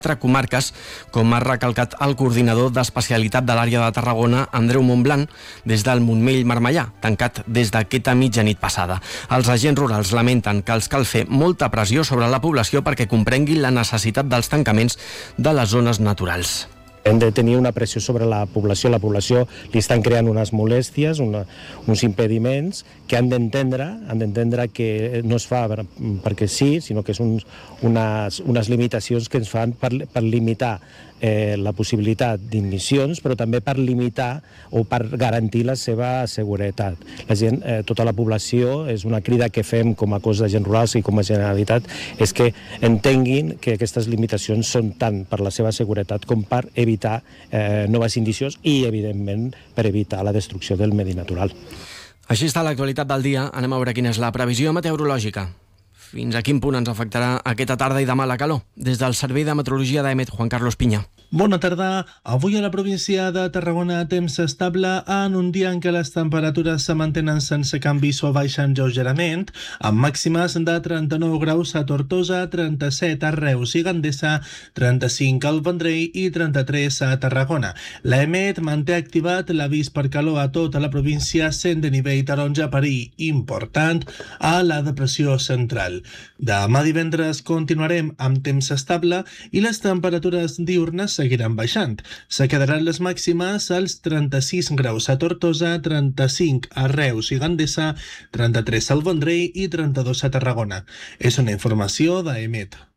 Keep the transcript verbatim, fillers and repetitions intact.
comarques, com ha recalcat el coordinador d'especialitat de l'àrea de Tarragona, Andreu Montblanc, des del Montmell-Marmellà, tancat des d'aquesta mitjanit passada. Els agents rurals lamenten que els cal fer molta pressió sobre la població perquè comprenguin la necessitat dels tancaments de les zones naturals. Hem de tenir una pressió sobre la població. La població li estan creant unes molèsties, una, uns impediments que han d'entendre, han d'entendre que no es fa perquè sí, sinó que són unes, unes limitacions que ens fan per, per limitar eh, la possibilitat d'ignicions, però també per limitar o per garantir la seva seguretat. La gent, eh, tota la població, és una crida que fem com a cos d'agents rurals i com a Generalitat, és que entenguin que aquestes limitacions són tant per la seva seguretat com per evitar evitar eh, noves indicions i, evidentment, per evitar la destrucció del medi natural. Així està l'actualitat del dia. Anem a veure quina és la previsió meteorològica. Fins a quin punt ens afectarà aquesta tarda i demà la calor? Des del Servei de Meteorologia d'E M E T, Juan Carlos Piña. Bona tarda. Avui a la província de Tarragona temps estable en un dia en què les temperatures se mantenen sense canvis o baixen lleugerament, amb màximes de trenta-nou graus a Tortosa, trenta-set a Reus i Gandesa, trenta-cinc al Vendrell i trenta-tres a Tarragona. L'E M E T manté activat l'avís per calor a tota la província, sent de nivell taronja perill important a la depressió central. Demà divendres continuarem amb temps estable i les temperatures diurnes seguiran baixant. Se quedaran les màximes als trenta-sis graus a Tortosa, trenta-cinc a Reus i Gandesa, trenta-tres al Vendrell i trenta-dos a Tarragona. És una informació d'E M E T.